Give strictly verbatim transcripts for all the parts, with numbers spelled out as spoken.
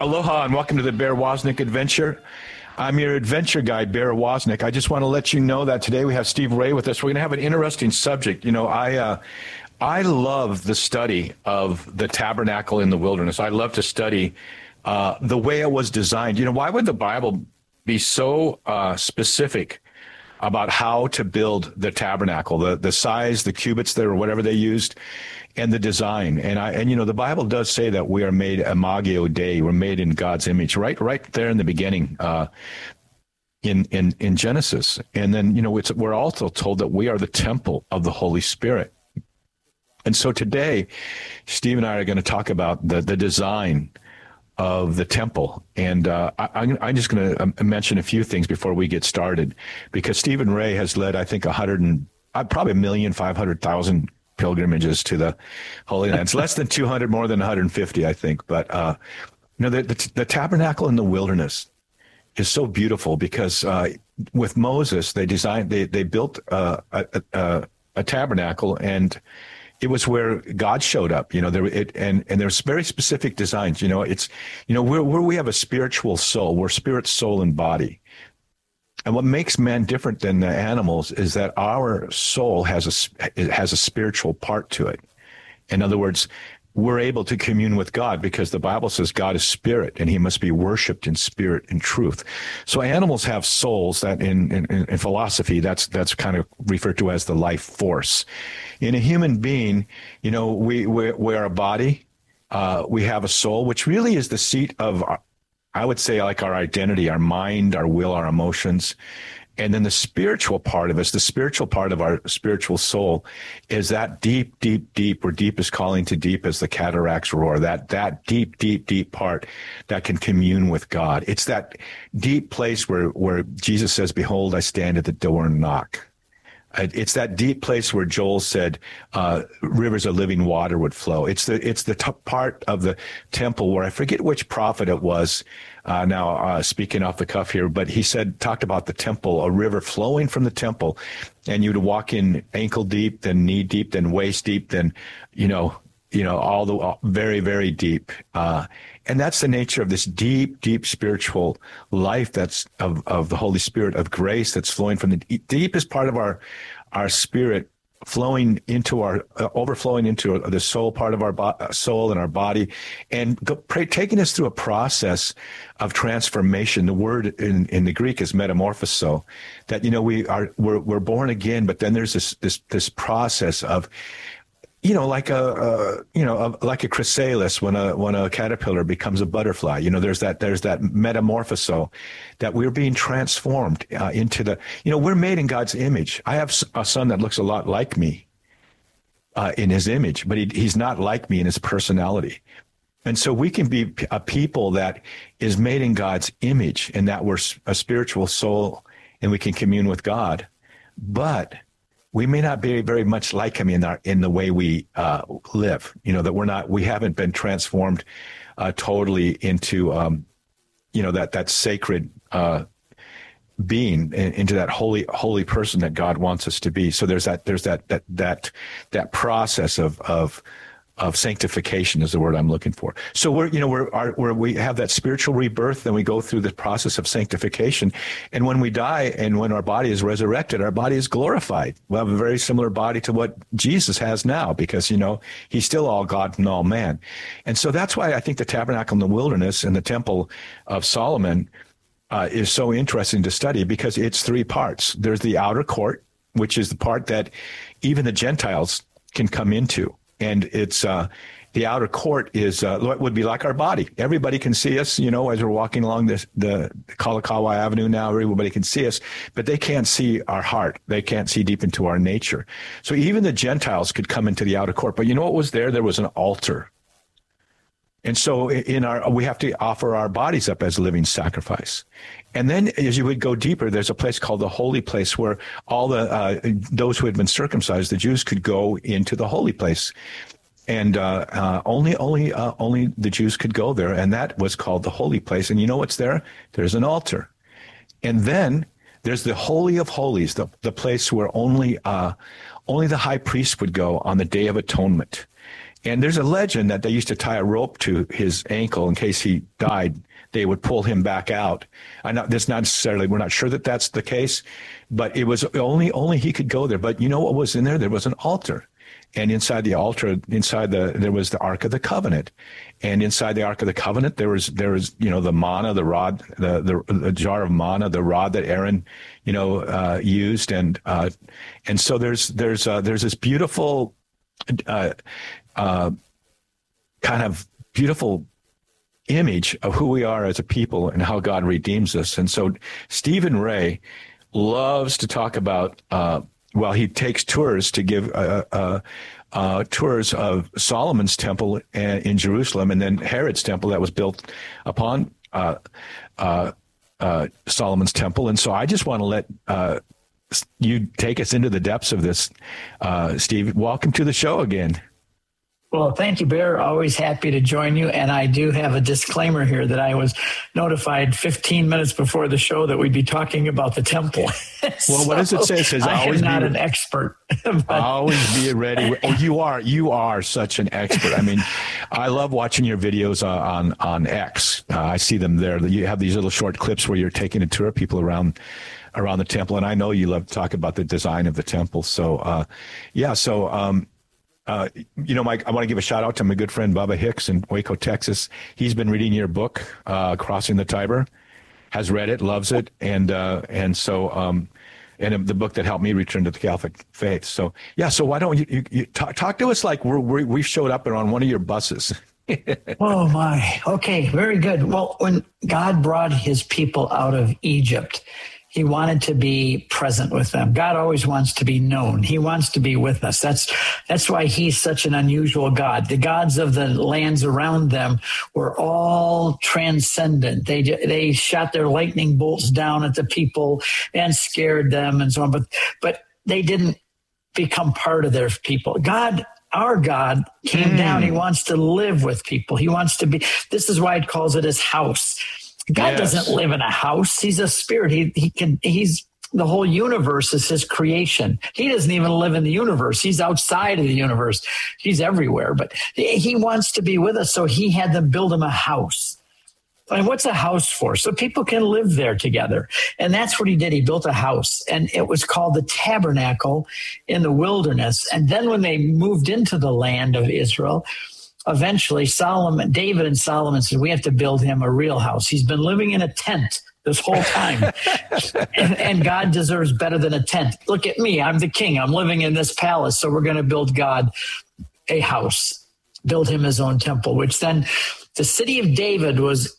Aloha and welcome to the Bear Wozniak Adventure. I'm your adventure guide, Bear Wozniak. I just want to let you know that today we have Steve Ray with us. We're going to have an interesting subject. You know, I uh, I love the study of the tabernacle in the wilderness. I love to study uh, the way it was designed. You know, why would the Bible be so uh, specific about how to build the tabernacle, the the size, the cubits there, or whatever they used, and the design? And I and you know the Bible does say that we are made imago Dei, we're made in God's image, right right there in the beginning, uh, in in in Genesis. And then you know it's we're also told that we are the temple of the Holy Spirit. And so today, Steve and I are going to talk about the the design of the temple. And uh, I, I'm just going to um, mention a few things before we get started, because Stephen Ray has led, I think, a hundred and uh, probably a million five hundred thousand pilgrimages to the Holy Land. It's less than two hundred, more than one hundred fifty, I think. But uh, you know, the, the, the tabernacle in the wilderness is so beautiful because uh, with Moses, they designed, they they built uh, a, a, a tabernacle, and it was where God showed up, you know, there, it, and, and there's very specific designs, you know, it's, you know, we're, we're, we have a spiritual soul, we're spirit, soul, and body. And what makes man different than the animals is that our soul has a, it has a spiritual part to it. In other words, we're able to commune with God because the Bible says God is spirit and he must be worshiped in spirit and truth. So animals have souls that in, in, in philosophy, that's, that's kind of referred to as the life force. In a human being, you know, we, we, we're a body, uh, we have a soul, which really is the seat of, our, I would say, like our identity, our mind, our will, our emotions. And then the spiritual part of us, the spiritual part of our spiritual soul is that deep, deep, deep, where deep is calling to deep as the cataracts roar, that, that deep, deep, deep part that can commune with God. It's that deep place where, where Jesus says, behold, I stand at the door and knock. It's that deep place where Joel said, uh, rivers of living water would flow. It's the, it's the top part of the temple where I forget which prophet it was, uh, now, uh, speaking off the cuff here, but he said, talked about the temple, a river flowing from the temple, and you'd walk in ankle deep, then knee deep, then waist deep, then, you know, you know, all the all, very, very deep. Uh, and that's the nature of this deep, deep spiritual life that's of, of the Holy Spirit, of grace that's flowing from the deepest part of our, our spirit, flowing into our, uh, overflowing into the soul part of our bo- soul and our body, and go, pray, taking us through a process of transformation. The word in, in the Greek is metamorphoso, that, you know, we are, we're, we're born again, but then there's this, this, this process of, you know, like a, a you know, a, like a chrysalis when a when a caterpillar becomes a butterfly. You know, there's that there's that metamorphoso, that we're being transformed uh, into the. You know, we're made in God's image. I have a son that looks a lot like me, uh, in his image, but he, he's not like me in his personality. And so we can be a people that is made in God's image, and that we're a spiritual soul, and we can commune with God, but we may not be very much like him in our in the way we uh, live. You know, that we're not, we haven't been transformed uh, totally into, um, you know, that that sacred uh, being, into that holy holy person that God wants us to be. So there's that there's that that that that process of of. of sanctification is the word I'm looking for. So we're, you know, we're, our, we're, we have that spiritual rebirth, then we go through the process of sanctification. And when we die and when our body is resurrected, our body is glorified. We'll have a very similar body to what Jesus has now, because, you know, he's still all God and all man. And so that's why I think the tabernacle in the wilderness and the temple of Solomon uh, is so interesting to study, because it's three parts. There's the outer court, which is the part that even the Gentiles can come into. And it's uh, the outer court is uh, what would be like our body. Everybody can see us, you know, as we're walking along this, the Kalakaua Avenue now. Everybody can see us, but they can't see our heart. They can't see deep into our nature. So even the Gentiles could come into the outer court. But you know what was there? There was an altar. And so in our, we have to offer our bodies up as a living sacrifice. And then as you would go deeper, there's a place called the holy place, where all the, uh, those who had been circumcised, the Jews, could go into the holy place. And, uh, uh, only, only, uh, only the Jews could go there. And that was called the holy place. And you know what's there? There's an altar. And then there's the Holy of Holies, the, the place where only, uh, only the high priest would go on the Day of Atonement. And there's a legend that they used to tie a rope to his ankle in case he died. They would pull him back out. I know that's not necessarily, we're not sure that that's the case, but it was only, only he could go there. But you know what was in there? There was an altar. And inside the altar, inside the, there was the Ark of the Covenant. And inside the Ark of the Covenant, there was, there was, you know, the manna, the rod, the, the, the jar of manna, the rod that Aaron, you know, uh, used. And, uh, and so there's, there's, uh, there's this beautiful, uh, uh, kind of beautiful image of who we are as a people and how God redeems us. And so Stephen Ray loves to talk about, uh, well, he takes tours to give uh, uh, uh, tours of Solomon's temple in Jerusalem and then Herod's temple that was built upon uh, uh, uh, Solomon's temple. And so I just want to let uh, you take us into the depths of this. Uh, Steve, welcome to the show again. Well, thank you, Bear. Always happy to join you. And I do have a disclaimer here that I was notified fifteen minutes before the show that we'd be talking about the temple. Well, so what does it say? It says, I always am not be, an expert. Always be ready. Oh, you are. You are such an expert. I mean, I love watching your videos on, on X. Uh, I see them there. You have these little short clips where you're taking a tour of people around around the temple. And I know you love to talk about the design of the temple. So, uh, yeah, so... Um, Uh, you know, Mike, I want to give a shout out to my good friend Bubba Hicks in Waco, Texas. He's been reading your book, uh, Crossing the Tiber, has read it, loves it. And, uh, and so, um, and the book that helped me return to the Catholic faith. So, yeah. So why don't you, you, you talk, talk to us like we're, we're, we showed up on one of your buses. Oh my. Okay. Very good. Well, when God brought his people out of Egypt, he wanted to be present with them. God always wants to be known. He wants to be with us. That's that's why he's such an unusual God. The gods of the lands around them were all transcendent. They they shot their lightning bolts down at the people and scared them and so on. But but they didn't become part of their people. God, our God, came mm. down. He wants to live with people. He wants to be. This is why it calls it his house. God yes. doesn't live in a house. He's a spirit. He he can. He's the whole universe is his creation. He doesn't even live in the universe. He's outside of the universe. He's everywhere. But he wants to be with us. So he had them build him a house. And what's a house for? So people can live there together. And that's what he did. He built a house, and it was called the Tabernacle in the wilderness. And then when they moved into the land of Israel, eventually, Solomon, David and Solomon said, we have to build him a real house. He's been living in a tent this whole time. and, and God deserves better than a tent. Look at me. I'm the king. I'm living in this palace. So we're going to build God a house, build him his own temple, which then the city of David was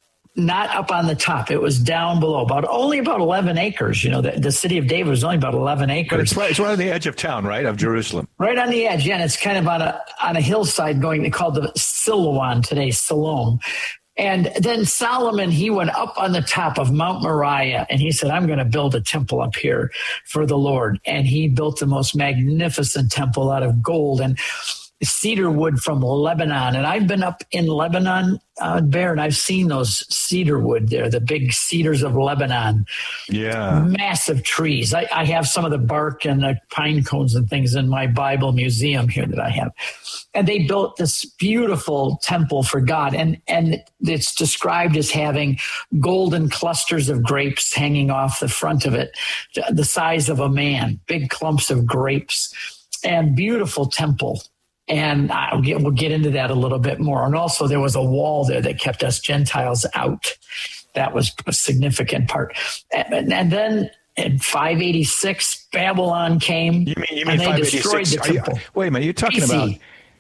not up on the top. It was down below, about only about eleven acres. You know, the, the city of David was only about eleven acres. It's right, it's right on the edge of town, right, of Jerusalem. Right on the edge, yeah. And it's kind of on a on a hillside going, they call the Siloam today, Siloam. And then Solomon, he went up on the top of Mount Moriah, and he said, I'm going to build a temple up here for the Lord. And he built the most magnificent temple out of gold and cedar wood from Lebanon. And I've been up in Lebanon, uh, Bear, and I've seen those cedar wood there, the big cedars of Lebanon. Yeah. Massive trees. I, I have some of the bark and the pine cones and things in my Bible museum here that I have. And they built this beautiful temple for God. And, and it's described as having golden clusters of grapes hanging off the front of it, the size of a man, big clumps of grapes, and beautiful temple. And I'll get, we'll get into that a little bit more. And also there was a wall there that kept us Gentiles out. That was a significant part. And, and then in five eighty-six, Babylon came, you mean, you mean and they destroyed the temple. You, wait a minute, you're talking B C. About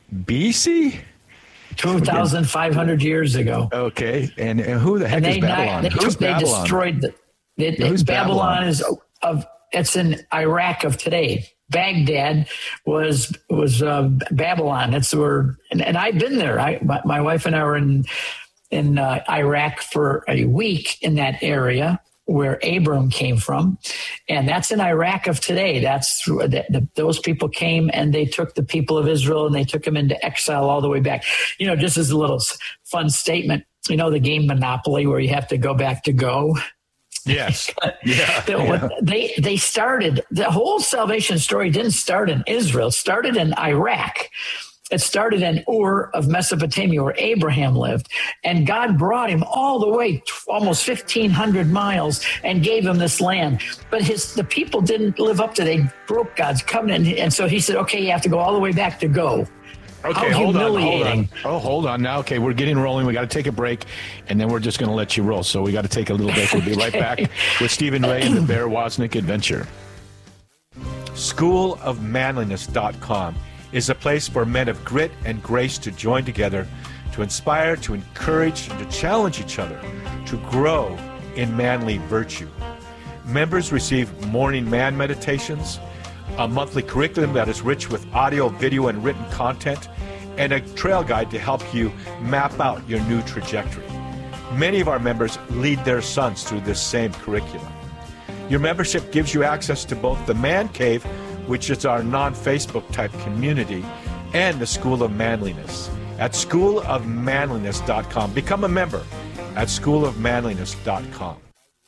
B C? two thousand five hundred years ago. Okay. And, and who the heck and is they Babylon? Not, they, Who's they Babylon? destroyed the, they, Who's Babylon, Babylon is of, it's in Iraq of today. Baghdad was was uh, Babylon. That's where, and, and I've been there. I, my, my wife and I were in in uh, Iraq for a week in that area where Abram came from, and that's in Iraq of today. That's the, the, those people came and they took the people of Israel and they took them into exile all the way back. You know, just as a little fun statement. You know the game Monopoly where you have to go back to go. Yes. Yeah, the, yeah. They they started, the whole salvation story didn't start in Israel. It started in Iraq. It started in Ur of Mesopotamia, where Abraham lived. And God brought him all the way, almost fifteen hundred miles, and gave him this land. But his the people didn't live up to it. They broke God's covenant. And so he said, okay, you have to go all the way back to go. Okay, How hold on, hold humiliating. on. Oh, hold on now. Okay, we're getting rolling. We got to take a break, and then we're just going to let you roll. So we got to take a little break. We'll be right back with Stephen Ray and the Bear Wozniak Adventure. school of manliness dot com is a place for men of grit and grace to join together, to inspire, to encourage, and to challenge each other to grow in manly virtue. Members receive morning man meditations, a monthly curriculum that is rich with audio, video, and written content, and a trail guide to help you map out your new trajectory. Many of our members lead their sons through this same curriculum. Your membership gives you access to both the Man Cave, which is our non-Facebook type community, and the School of Manliness at school of manliness dot com. Become a member at school of manliness dot com.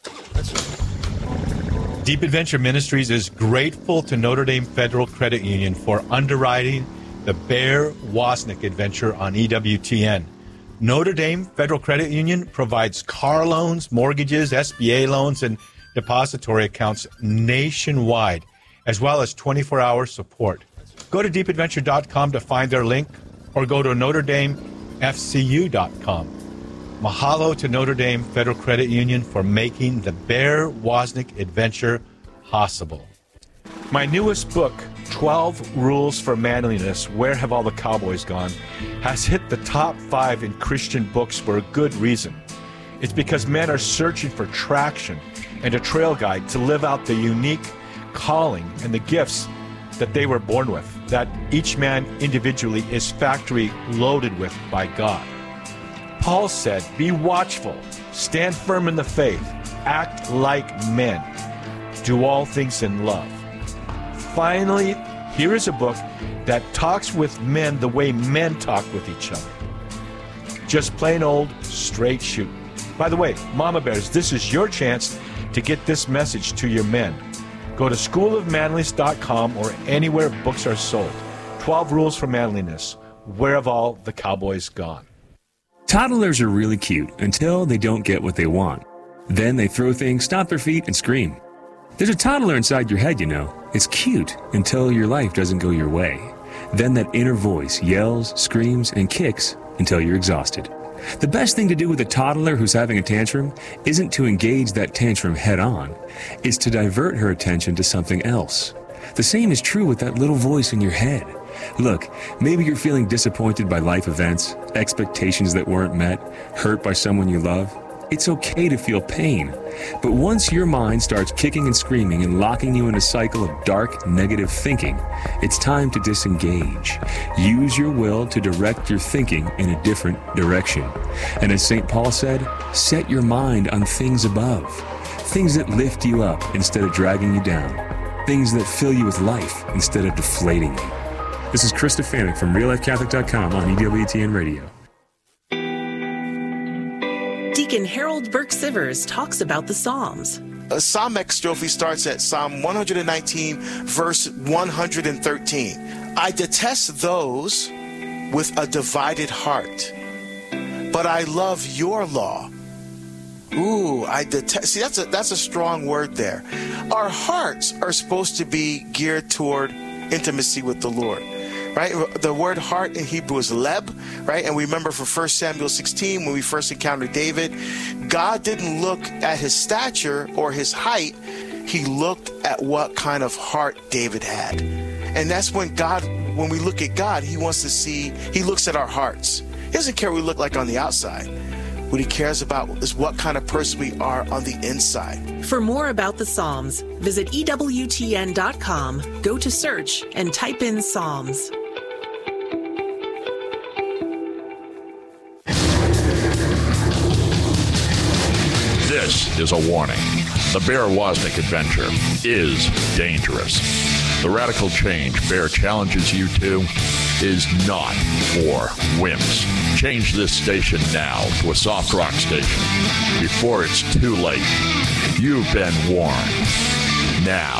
Deep Adventure Ministries is grateful to Notre Dame Federal Credit Union for underwriting the Bear Wozniak Adventure on E W T N. Notre Dame Federal Credit Union provides car loans, mortgages, S B A loans, and depository accounts nationwide, as well as twenty-four hour support. Go to deep adventure dot com to find their link, or go to notre dame f c u dot com. Mahalo to Notre Dame Federal Credit Union for making the Bear Wozniak Adventure possible. My newest book, twelve Rules for Manliness, Where Have All the Cowboys Gone?, has hit the top five in Christian books for a good reason. It's because men are searching for traction and a trail guide to live out the unique calling and the gifts that they were born with, that each man individually is factory loaded with by God. Paul said, be watchful, stand firm in the faith, act like men, do all things in love. Finally, here is a book that talks with men the way men talk with each other. Just plain old straight shoot. By the way, Mama Bears, this is your chance to get this message to your men. Go to school of manliness dot com or anywhere books are sold. twelve Rules for Manliness. Where have all the cowboys gone? Toddlers are really cute until they don't get what they want. Then they throw things, stomp their feet, and scream. There's a toddler inside your head, you know. It's cute until your life doesn't go your way. Then that inner voice yells, screams, and kicks until you're exhausted. The best thing to do with a toddler who's having a tantrum isn't to engage that tantrum head on. It's to divert her attention to something else. The same is true with that little voice in your head. Look, maybe you're feeling disappointed by life events, expectations that weren't met, hurt by someone you love. It's okay to feel pain. But once your mind starts kicking and screaming and locking you in a cycle of dark, negative thinking, it's time to disengage. Use your will to direct your thinking in a different direction. And as Saint Paul said, set your mind on things above. Things that lift you up instead of dragging you down. Things that fill you with life instead of deflating you. This is Chris Stefanik from real life catholic dot com on E W T N Radio. Deacon Harold Burke Sivers talks about the Psalms. A Psalm extrophy starts at Psalm one nineteen, verse one thirteen. I detest those with a divided heart, but I love your law. Ooh, I detest. See, that's a, that's a strong word there. Our hearts are supposed to be geared toward intimacy with the Lord. Right? The word heart in Hebrew is leb, right? And we remember from First Samuel sixteen, when we first encountered David, God didn't look at his stature or his height. He looked at what kind of heart David had. And that's when God, when we look at God, he wants to see, he looks at our hearts. He doesn't care what we look like on the outside. What he cares about is what kind of person we are on the inside. For more about the Psalms, visit E W T N dot com, go to search, and type in Psalms. This is a warning. The Bear Wozniak Adventure is dangerous. The radical change Bear challenges you to is not for wimps. Change this station now to a soft rock station before it's too late. You've been warned. now,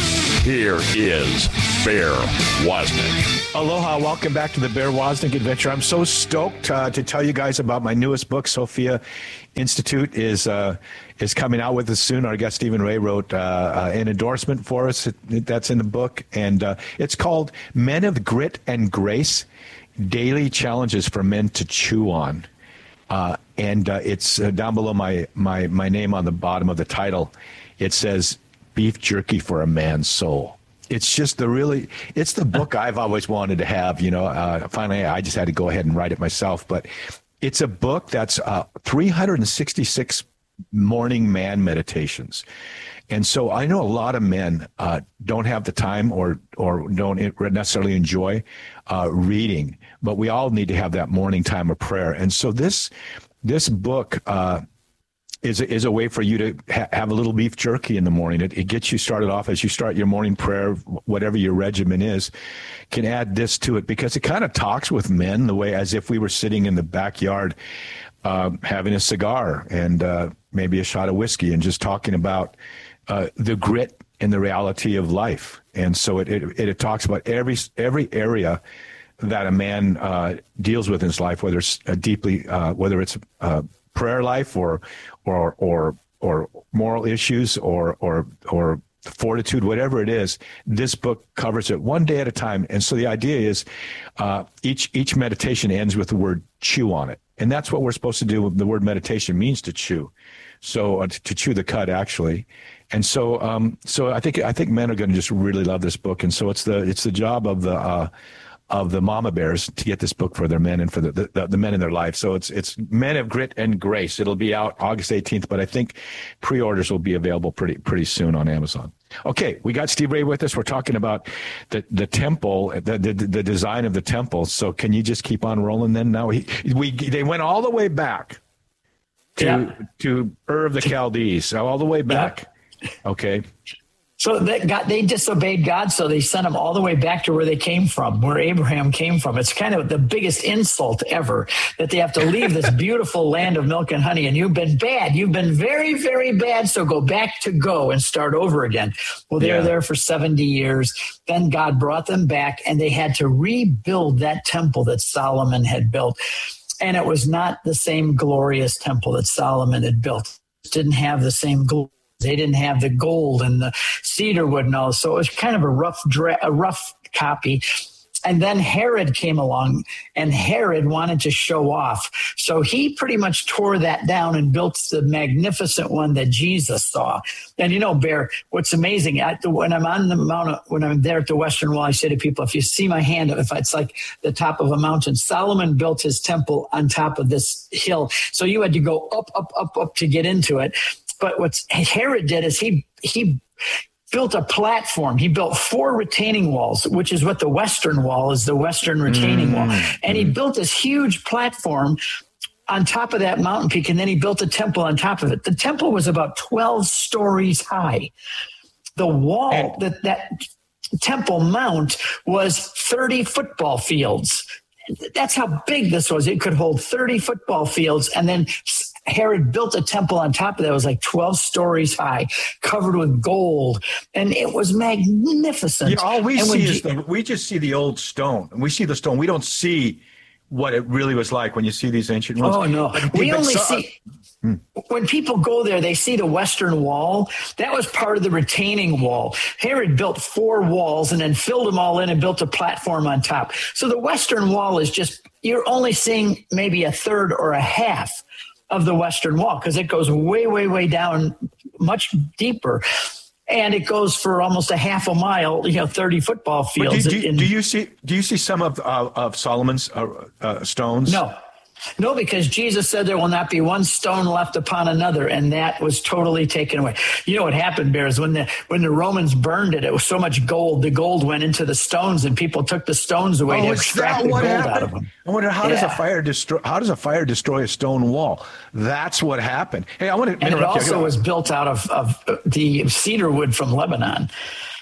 here is Bear Wozniak. Aloha, welcome back to the Bear Wozniak Adventure. I'm so stoked uh, to tell you guys about my newest book. Sophia Institute is uh, is coming out with us soon. Our guest Stephen Ray wrote uh, uh, an endorsement for us. It, that's in the book, and uh, it's called Men of Grit and Grace, Daily Challenges for Men to Chew On. Uh, and uh, it's uh, down below my, my, my name on the bottom of the title. It says, Beef Jerky for a Man's Soul. It's just the really, it's the book I've always wanted to have. You know, uh, finally, I just had to go ahead and write it myself. But it's a book that's uh, three hundred sixty-six morning man meditations. And so I know a lot of men uh, don't have the time or or don't necessarily enjoy uh, reading, but we all need to have that morning time of prayer. And so this this book uh, is a, is a way for you to ha- have a little beef jerky in the morning. It, it gets you started off as you start your morning prayer, whatever your regimen is. Can add this to it because it kind of talks with men the way as if we were sitting in the backyard uh, having a cigar and uh, maybe a shot of whiskey and just talking about Uh, the grit and the reality of life. And so it, it, it talks about every every area that a man uh, deals with in his life, whether it's a deeply, uh, whether it's a prayer life or or or or moral issues or or or fortitude, whatever it is. This book covers it one day at a time. And so the idea is uh, each each meditation ends with the word chew on it. And that's what we're supposed to do. The word meditation means to chew. So uh, to chew the cud, actually. And so, um, so I think I think men are going to just really love this book. And so it's the it's the job of the uh, of the mama bears to get this book for their men and for the, the the men in their life. So it's it's Men of Grit and Grace. It'll be out August eighteenth, but I think pre-orders will be available pretty pretty soon on Amazon. Okay, we got Steve Ray with us. We're talking about the the temple, the the, the design of the temple. So can you just keep on rolling? Then now he, we they went all the way back to yeah. to Ur of the Chaldees, all the way back. Yeah. Okay. So that God, they disobeyed God, so they sent them all the way back to where they came from, where Abraham came from. It's kind of the biggest insult ever that they have to leave this beautiful land of milk and honey. And you've been bad. You've been very, very bad. So go back to go and start over again. Well, they were yeah. there for seventy years. Then God brought them back, and they had to rebuild that temple that Solomon had built. And it was not the same glorious temple that Solomon had built. It didn't have the same glory. They didn't have the gold and the cedar wood and all. So it was kind of a rough, dra- a rough copy. And then Herod came along, and Herod wanted to show off. So he pretty much tore that down and built the magnificent one that Jesus saw. And, you know, Bear, what's amazing, at the, when I'm on the mount, when I'm there at the Western Wall, I say to people, if you see my hand, if it's like the top of a mountain, Solomon built his temple on top of this hill. So you had to go up, up, up, up to get into it. But what Herod did is he he built a platform. He built four retaining walls, which is what the Western Wall is, the Western retaining mm-hmm. wall. And he built this huge platform on top of that mountain peak, and then he built a temple on top of it. The temple was about twelve stories high. The wall, and- that, that Temple Mount was thirty football fields. That's how big this was. It could hold thirty football fields, and then Herod built a temple on top of that. It was like twelve stories high, covered with gold, and it was magnificent. Yeah, all we and see G- is the, we just see the old stone. We see the stone. We don't see what it really was like when you see these ancient ones. Oh no, but, we but only so, see. Hmm. When people go there, they see the Western Wall. That was part of the retaining wall. Herod built four walls and then filled them all in and built a platform on top. So the Western Wall is just, you're only seeing maybe a third or a half of the Western Wall because it goes way, way, way down, much deeper. And it goes for almost a half a mile, you know, thirty football fields. Do, do, in, do you see? Do you see some of uh, of Solomon's uh, uh, stones? No, no, because Jesus said there will not be one stone left upon another, and that was totally taken away. You know what happened, Bear, is when the when the Romans burned it, it was so much gold. The gold went into the stones, and people took the stones away oh, to extract the gold happened? out of them. I wonder how yeah. does a fire destroy? How does a fire destroy a stone wall? That's what happened. Hey, I want to and interrupt it also you. was built out of of the cedar wood from Lebanon.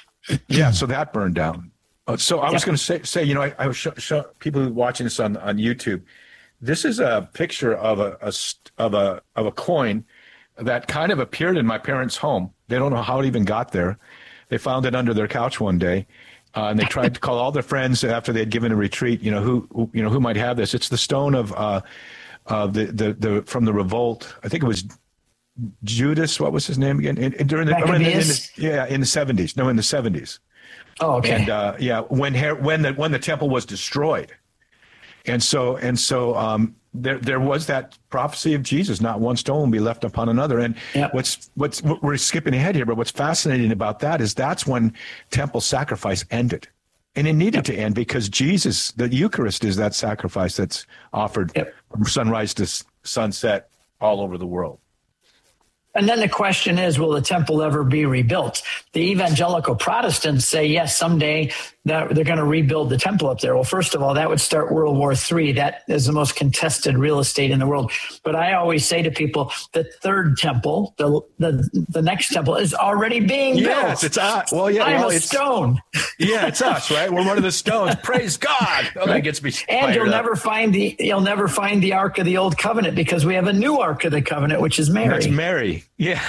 Yeah, so that burned down. Uh, so I was yeah. going to say, say, you know, I, I was show, show people watching this on on YouTube. This is a picture of a, a of a of a coin that kind of appeared in my parents' home. They don't know how it even got there, they found it under their couch one day. Uh, and they tried to call all their friends after they had given a retreat, you know, who, who you know, who might have this. It's the stone of, uh, uh, the, the, the, from the revolt. I think it was Judas. What was his name again? In, in, during the, in the, in the, yeah, in the seventies. No, in the seventies. Oh, okay. And, uh, yeah, when, when the, when the temple was destroyed. And so, and so, um, there, there was that prophecy of Jesus, not one stone will be left upon another. And yep. what's, what's, we're skipping ahead here, but what's fascinating about that is that's when temple sacrifice ended. And it needed yep. to end because Jesus, the Eucharist, is that sacrifice that's offered yep. from sunrise to sunset all over the world. And then the question is, will the temple ever be rebuilt? The evangelical Protestants say, yes, someday that they're going to rebuild the temple up there. Well, first of all, that would start World War Three. That is the most contested real estate in the world. But I always say to people, the third temple, the the, the next temple is already being yes, built. Yes, it's us. Well, yeah, I'm well, a it's, stone. Yeah, it's us, right? We're one of the stones. Praise God. Oh, that gets me. And you'll up. never find the you'll never find the Ark of the Old Covenant because we have a new Ark of the Covenant, which is Mary. That's Mary. Yeah.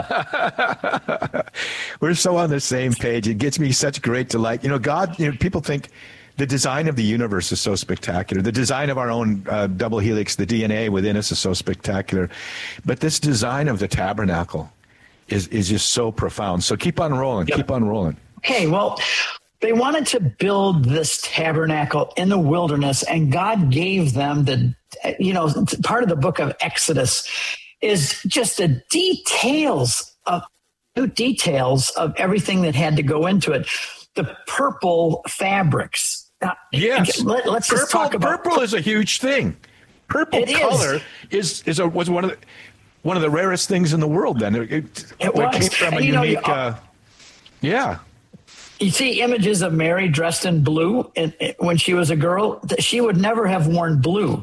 We're so on the same page. It gets me such great delight. You know, God, you know, people think the design of the universe is so spectacular. The design of our own uh, double helix, the D N A within us is so spectacular. But this design of the tabernacle is, is just so profound. So keep on rolling. Yep. Keep on rolling. Okay, well, they wanted to build this tabernacle in the wilderness, and God gave them the, you know, part of the book of Exodus is just the details of details of everything that had to go into it. The purple fabrics. Now, yes. Let, let's purple, just talk about purple is a huge thing. Purple it color is, is, is a, was one of the one of the rarest things in the world. Then it, it, it was. came from and a you know, unique. you, uh, yeah. You see images of Mary dressed in blue, and when she was a girl, she would never have worn blue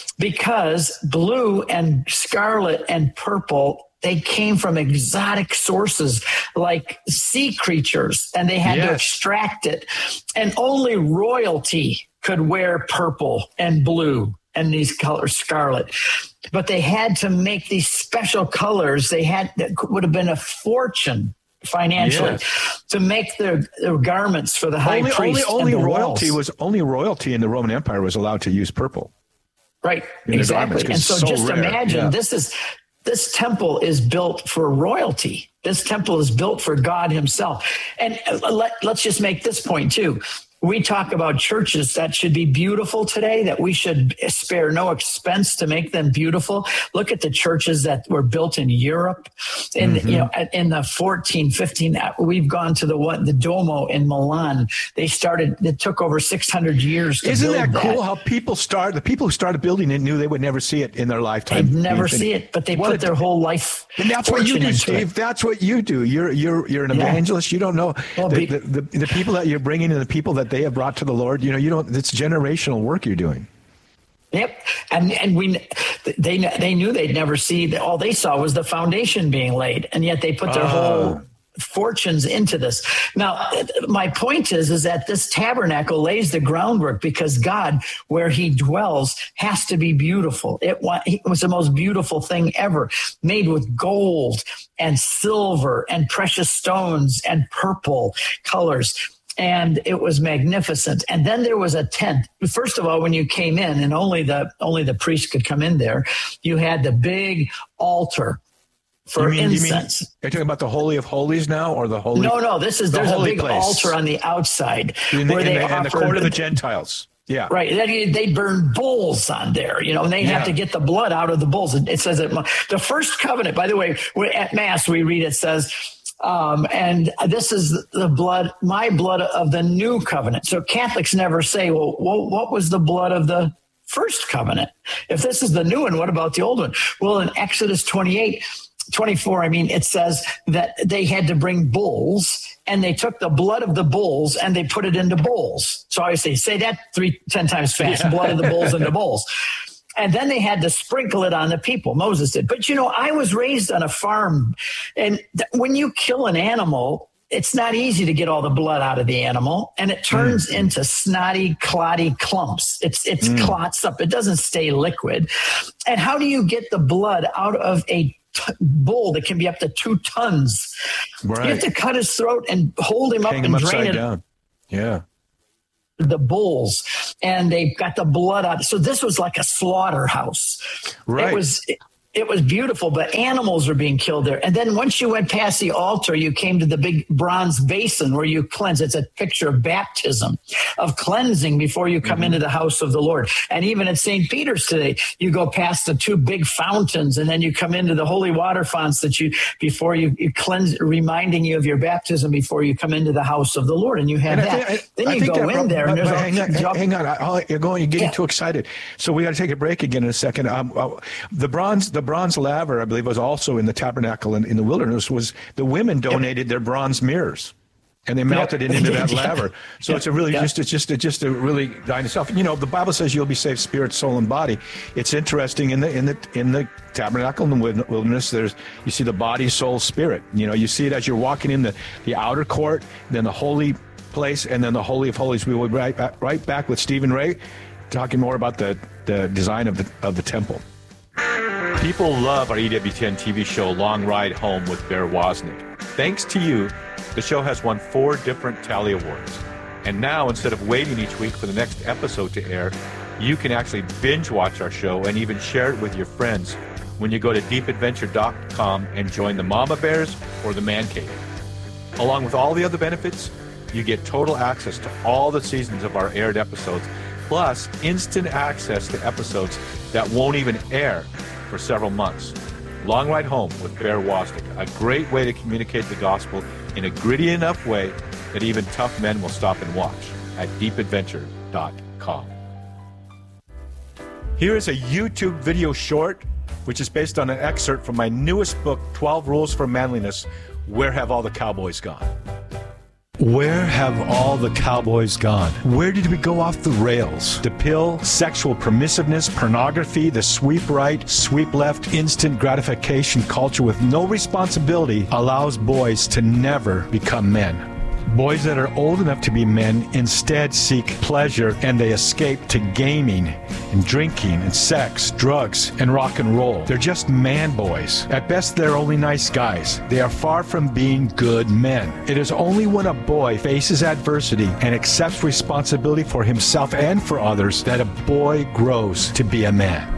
because blue and scarlet and purple, they came from exotic sources like sea creatures, and they had yes. to extract it. And only royalty could wear purple and blue and these colors, scarlet. But they had to make these special colors. They had that would have been a fortune financially yes. to make their, their garments for the high only, priest. Only, only royalty walls. was only royalty in the Roman Empire was allowed to use purple. Right, exactly. And so, so just rare. imagine yeah. this is this temple is built for royalty. This temple is built for God himself. And let, let's just make this point too. We talk about churches that should be beautiful today, that we should spare no expense to make them beautiful. Look at the churches that were built in Europe. In, mm-hmm. you know, in the fourteen, fifteen, we've gone to the one, the Duomo in Milan. They started, it took over six hundred years to Isn't build that cool that. how people start, the people who started building it knew they would never see it in their lifetime. They'd never see it, but they what put their whole life. And that's what you do, Steve. It. That's what you do. You're, you're, you're an yeah. evangelist. You don't know well, the, the, the, the people that you're bringing and the people that they have brought to the Lord, you know, you don't, it's generational work you're doing. Yep. And and we, they they knew they'd never see, all they saw was the foundation being laid. And yet they put their uh. whole fortunes into this. Now, my point is, is that this tabernacle lays the groundwork because God, where he dwells, has to be beautiful. It, it was the most beautiful thing ever, made with gold and silver and precious stones and purple colors. And it was magnificent. And then there was a tent. First of all, when you came in, and only the only the priest could come in there, you had the big altar for you mean, incense. You mean, are you talking about the Holy of Holies now, or the Holy? No, no. This is the there's a big place. altar on the outside in the, where in they the, offered, in the court of the Gentiles. Yeah, right. They, they burn bulls on there, you know, and they yeah. have to get the blood out of the bulls. It says that the first covenant. By the way, at Mass we read it says. Um, and this is the blood, my blood of the new covenant. So Catholics never say, well, what was the blood of the first covenant? If this is the new one, what about the old one? Well, in Exodus twenty-eight, twenty-four, I mean, it says that they had to bring bulls, and they took the blood of the bulls and they put it into bowls. So I say, say that three, ten times fast, yeah. blood of the bulls into bowls. And then they had to sprinkle it on the people. Moses did. But, you know, I was raised on a farm. And th- when you kill an animal, it's not easy to get all the blood out of the animal. And it turns mm. into snotty, clotty clumps. It's it's mm. clots up. It doesn't stay liquid. And how do you get the blood out of a t- bull that can be up to two tons. Right. You have to cut his throat and hold him up Hang and him drain upside it. down. Yeah. The bulls, and they got the blood out. So this was like a slaughterhouse. Right. It was. It, It was beautiful, but animals were being killed there. And then once you went past the altar, you came to the big bronze basin where you cleanse. It's a picture of baptism, of cleansing before you come mm-hmm. into the house of the Lord. And even at Saint Peter's today, you go past the two big fountains, and then you come into the holy water fonts that you, before you, you cleanse, reminding you of your baptism before you come into the house of the Lord. And you have and that. I think, I, then I you think go that, in there, but, and there's but all hang on, jump. hang on. I, you're going, you're getting Yeah. too excited. So we got to take a break again in a second. Um, uh, the bronze, the bronze laver, I believe, was also in the tabernacle in, in the wilderness. Was the women donated yep. their bronze mirrors, and they melted yep. it into that laver. So yep. it's a really yep. just it's just it's just a really dying itself. You know, the Bible says you'll be saved, spirit, soul, and body. It's interesting in the in the in the tabernacle in the wilderness. There's you see the body, soul, spirit. You know, you see it as you're walking in the the outer court, then the holy place, and then the holy of holies. We will be right back, right back with Stephen Ray, talking more about the the design of the of the temple. People love our E W T N T V show, Long Ride Home with Bear Wozniak. Thanks to you, the show has won four different Tally Awards. And now, instead of waiting each week for the next episode to air, you can actually binge watch our show and even share it with your friends when you go to deep adventure dot com and join the Mama Bears or the Man Cave. Along with all the other benefits, you get total access to all the seasons of our aired episodes, plus instant access to episodes that won't even air for several months. Long Ride Home with Bear Wozniak, a great way to communicate the gospel in a gritty enough way that even tough men will stop and watch at deep adventure dot com. Here is a YouTube video short, which is based on an excerpt from my newest book, twelve Rules for Manliness, Where Have All the Cowboys Gone? Where have all the cowboys gone? Where did we go off the rails? The pill, sexual permissiveness, pornography, the sweep right, sweep left, instant gratification culture with no responsibility allows boys to never become men. Boys that are old enough to be men instead seek pleasure, and they escape to gaming and drinking and sex, drugs, and rock and roll. They're just man boys. At best, they're only nice guys. They are far from being good men. It is only when a boy faces adversity and accepts responsibility for himself and for others that a boy grows to be a man.